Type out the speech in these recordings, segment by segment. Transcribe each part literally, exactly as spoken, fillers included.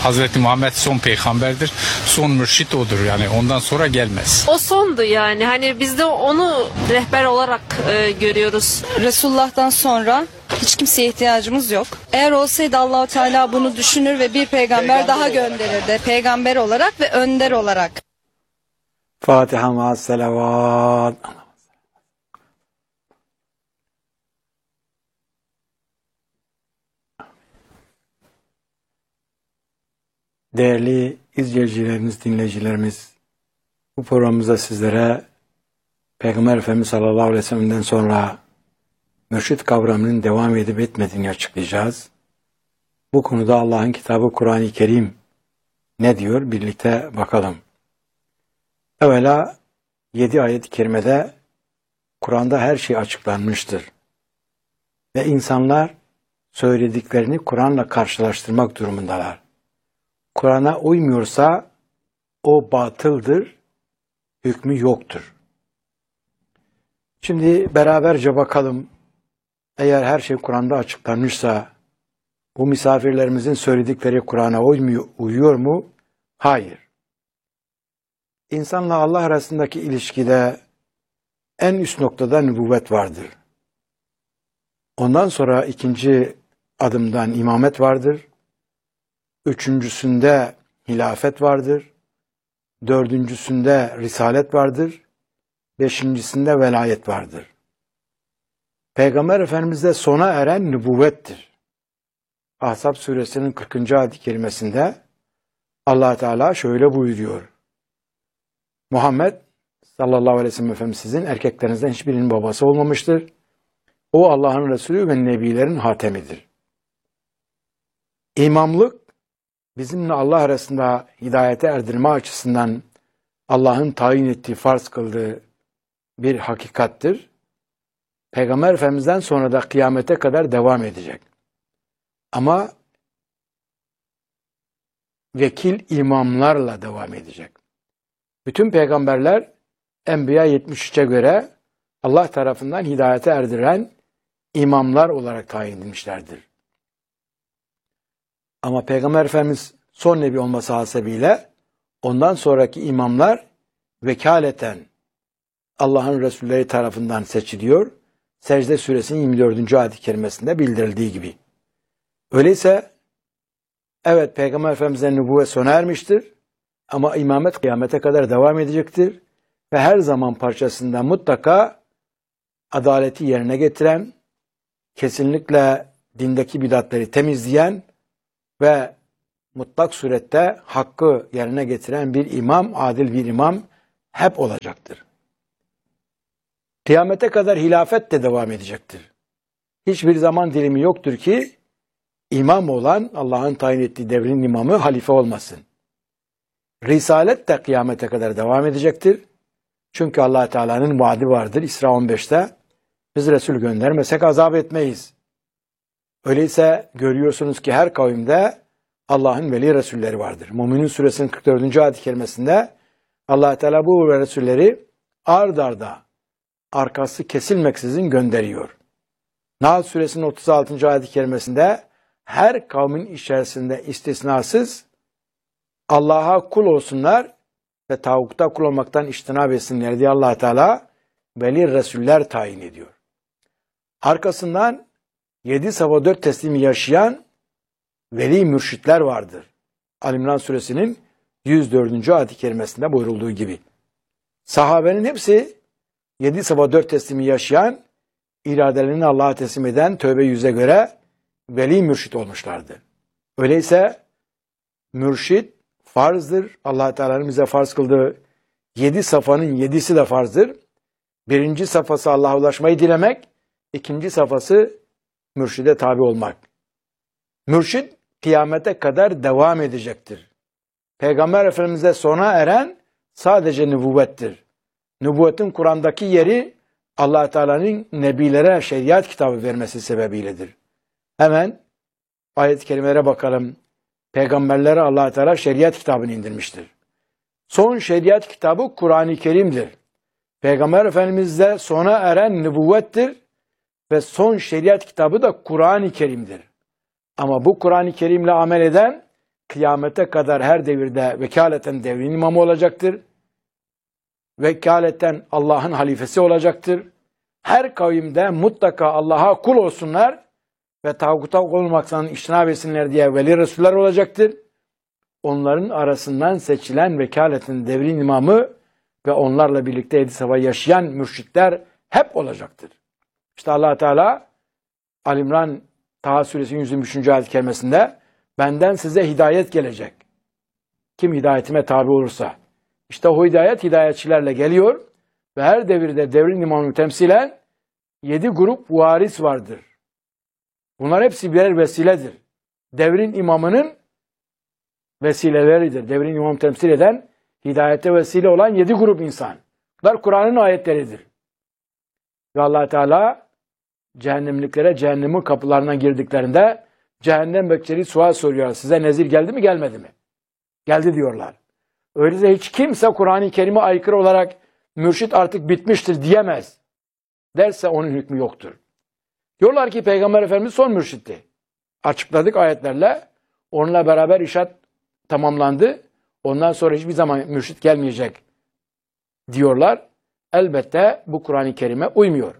Hazreti Muhammed son peygamberdir. Son mürşit odur, yani ondan sonra gelmez. O sondu yani. Hani biz de onu rehber olarak e, görüyoruz. Resulullah'tan sonra hiç kimseye ihtiyacımız yok. Eğer olsaydı Allah-u Teala bunu düşünür ve bir peygamber, peygamber daha gönderirdi. Peygamber olarak ve önder olarak. Fatiha ma'as selavat. Değerli izleyicilerimiz, dinleyicilerimiz, bu programımızda sizlere Peygamber Efendimiz sallallahu aleyhi ve sellem'den sonra mürşit kavramının devam edip etmediğini açıklayacağız. Bu konuda Allah'ın kitabı Kur'an-ı Kerim ne diyor? Birlikte bakalım. Evvela yedi ayet-i kerimede Kur'an'da her şey açıklanmıştır. Ve insanlar söylediklerini Kur'an'la karşılaştırmak durumundalar. Kur'an'a uymuyorsa o batıldır, hükmü yoktur. Şimdi beraberce bakalım. Eğer her şey Kur'an'da açıklanmışsa bu misafirlerimizin söyledikleri Kur'an'a uymuyor, uyuyor mu? Hayır. İnsanla Allah arasındaki ilişkide en üst noktada nübüvvet vardır. Ondan sonra ikinci adımdan imamet vardır. Üçüncüsünde hilafet vardır. Dördüncüsünde risalet vardır. Beşincisinde velayet vardır. Peygamber Efendimiz'de sona eren nübüvvettir. Ahzab suresinin kırkıncı ayet-i kerimesinde Allah Teala şöyle buyuruyor. Muhammed sallallahu aleyhi ve sellem Efendimiz sizin erkeklerinizden hiçbirinin babası olmamıştır. O Allah'ın Resulü ve Nebilerin hatemidir. İmamlık bizimle Allah arasında hidayete erdirme açısından Allah'ın tayin ettiği, farz kıldığı bir hakikattir. Peygamber Efendimiz'den sonra da kıyamete kadar devam edecek. Ama vekil imamlarla devam edecek. Bütün peygamberler Enbiya yetmiş üçe göre Allah tarafından hidayete erdiren imamlar olarak tayin edilmişlerdir. Ama Peygamber Efendimiz son nebi olması hasebiyle ondan sonraki imamlar vekaleten Allah'ın Resulleri tarafından seçiliyor. Secde suresinin yirmi dördüncü ayet-i kerimesinde bildirildiği gibi. Öyleyse evet Peygamber Efendimiz'in nübüvvet sona ermiştir ama imamet kıyamete kadar devam edecektir ve her zaman parçasında mutlaka adaleti yerine getiren, kesinlikle dindeki bidatleri temizleyen ve mutlak surette hakkı yerine getiren bir imam, adil bir imam hep olacaktır. Kıyamete kadar hilafet de devam edecektir. Hiçbir zaman dilimi yoktur ki imam olan Allah'ın tayin ettiği devrin imamı halife olmasın. Risalet de kıyamete kadar devam edecektir. Çünkü Allah Teala'nın vaadi vardır. İsra on beşte biz Resul göndermesek azap etmeyiz. Öyleyse görüyorsunuz ki her kavimde Allah'ın veli Resulleri vardır. Müminun suresinin kırk dördüncü ayet-i kerimesinde Allah Teala bu Resulleri ard arda arkası kesilmeksizin gönderiyor. Nahl suresinin otuz altıncı ayet-i kerimesinde her kavmin içerisinde istisnasız Allah'a kul olsunlar ve tağuta kul olmaktan içtinab etsinler diye Allah Teala veli Resuller tayin ediyor. Arkasından yedi sabah dört teslimi yaşayan veli mürşitler vardır. Ali-İmran suresinin yüz dördüncü ayet-i kerimesinde buyurulduğu gibi. Sahabenin hepsi yedi sabah dört teslimi yaşayan, iradelerini Allah'a teslim eden tövbe yüze göre veli mürşit olmuşlardı. Öyleyse mürşit farzdır. Allah Teala'nın bize farz kıldığı yedi safanın yedisi de farzdır. Birinci safhası Allah'a ulaşmayı dilemek, ikinci safhası mürşide tabi olmak. Mürşid kıyamete kadar devam edecektir. Peygamber Efendimiz'e sona eren sadece nübüvvettir. Nübüvvetin Kur'an'daki yeri Allah Teala'nın nebilere şeriat kitabı vermesi sebebiyledir. Hemen ayet-i kerimelere bakalım. Peygamberlere Allah Teala şeriat kitabını indirmiştir. Son şeriat kitabı Kur'an-ı Kerim'dir. Peygamber Efendimiz'de sona eren nübüvvettir ve son şeriat kitabı da Kur'an-ı Kerim'dir. Ama bu Kur'an-ı Kerim'le amel eden kıyamete kadar her devirde vekaleten devrin imamı olacaktır. Vekaleten Allah'ın halifesi olacaktır. Her kavimde mutlaka Allah'a kul olsunlar ve tağuta olmaktan iştinab etsinler diye veli resuller olacaktır. Onların arasından seçilen vekaletin devrin imamı ve onlarla birlikte yedi sefa yaşayan mürşitler hep olacaktır. İşte Allah Teala Ali İmran Taha Suresinin yüz yirmi üçüncü ayet-i kerimesinde benden size hidayet gelecek. Kim hidayetime tabi olursa. İşte o hidayet hidayetçilerle geliyor ve her devirde devrin imamını temsilen yedi grup varis vardır. Bunlar hepsi birer vesiledir. Devrin imamının vesileleridir. Devrin imamı temsil eden, hidayete vesile olan yedi grup insan. Bunlar Kur'an'ın ayetleridir. Ve Allah Teala cehennemliklere cehennemin kapılarından girdiklerinde cehennem bekçileri sual soruyor. Size nezir geldi mi gelmedi mi? Geldi diyorlar. Öyleyse hiç kimse Kur'an-ı Kerim'e aykırı olarak mürşit artık bitmiştir diyemez. Derse onun hükmü yoktur. Diyorlar ki Peygamber Efendimiz son mürşitti. Açıkladık ayetlerle. Onunla beraber işaret tamamlandı. Ondan sonra hiçbir zaman mürşit gelmeyecek diyorlar. Elbette bu Kur'an-ı Kerim'e uymuyor.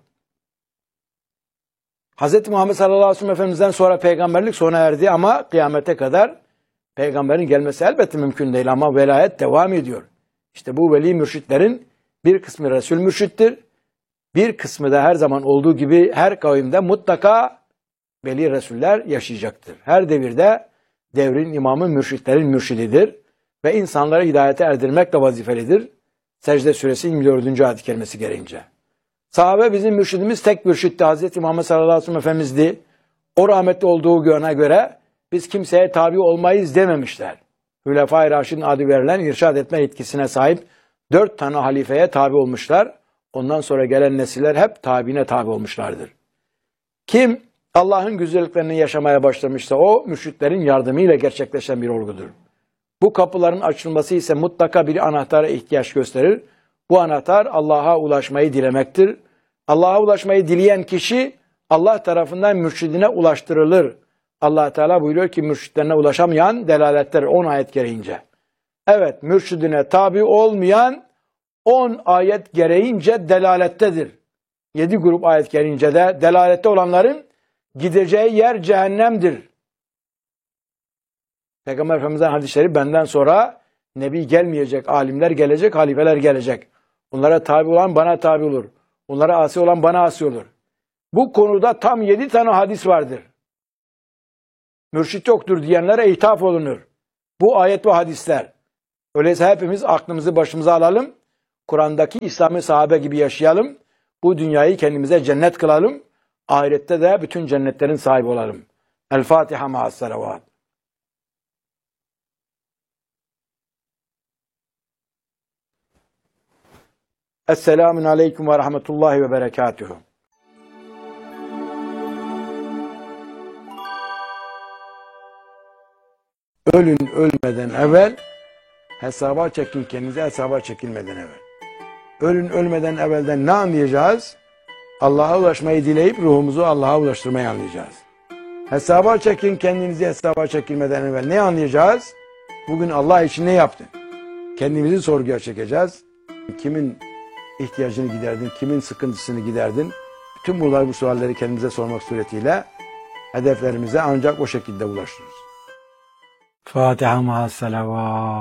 Hz. Muhammed sallallahu aleyhi ve sellem Efendimiz'den sonra peygamberlik sona erdi ama kıyamete kadar peygamberin gelmesi elbette mümkün değil ama velayet devam ediyor. İşte bu veli mürşitlerin bir kısmı Resul mürşittir. Bir kısmı da her zaman olduğu gibi her kavimde mutlaka veli Resuller yaşayacaktır. Her devirde devrin imamı mürşitlerin mürşididir ve insanları hidayete erdirmekle vazifelidir. Secde Suresi yirmi dördüncü ayet-i kerimesi gereğince. Sahabe bizim mürşidimiz tek mürşitti. Hazreti Muhammed sallallahu aleyhi ve sellem Efendimiz'di. O rahmetli olduğu güne göre biz kimseye tabi olmayız dememişler. Hülefai Raşid'in adı verilen irşad etme yetkisine sahip dört tane halifeye tabi olmuşlar. Ondan sonra gelen nesiller hep tabiine tabi olmuşlardır. Kim Allah'ın güzelliklerini yaşamaya başlamışsa o mürşitlerin yardımıyla gerçekleşen bir olgudur. Bu kapıların açılması ise mutlaka bir anahtara ihtiyaç gösterir. Bu anahtar Allah'a ulaşmayı dilemektir. Allah'a ulaşmayı dileyen kişi Allah tarafından mürşidine ulaştırılır. Allah Teala buyuruyor ki mürşidlerine ulaşamayan delaletler on ayet gereğince. Evet, mürşidine tabi olmayan on ayet gereğince delalettedir. yedi grup ayet gereğince de delalette olanların gideceği yer cehennemdir. Peygamber Efendimiz'den hadisleri benden sonra Nebi gelmeyecek, alimler gelecek, halifeler gelecek. Onlara tabi olan bana tabi olur. Onlara asi olan bana asi olur. Bu konuda tam yedi tane hadis vardır. Mürşit yoktur diyenlere ithaf olunur. Bu ayet ve hadisler. Öyleyse hepimiz aklımızı başımıza alalım. Kur'an'daki İslami sahabe gibi yaşayalım. Bu dünyayı kendimize cennet kılalım. Ahirette de bütün cennetlerin sahibi olalım. El Fatiha ma'as salavat. Esselamun aleyküm ve rahmetullahi ve berekatuhu. Ölün ölmeden evvel hesaba çekin, kendinize hesaba çekilmeden evvel. Ölün ölmeden evvelden ne anlayacağız? Allah'a ulaşmayı dileyip ruhumuzu Allah'a ulaştırmayı anlayacağız. Hesaba çekin, kendinizi hesaba çekilmeden evvel ne anlayacağız? Bugün Allah için ne yaptın? Kendimizi sorguya çekeceğiz. Kimin ihtiyacını giderdin, kimin sıkıntısını giderdin? Bütün bunlar bu sualleri kendimize sormak suretiyle hedeflerimize ancak o şekilde ulaşırız. Fatiha ma'as salavat.